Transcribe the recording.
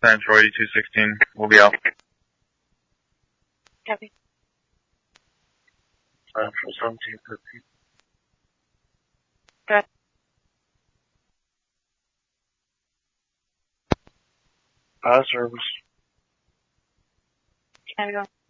Central 8216. We'll be out. Copy. Central 1715. Good. Service. Can we go?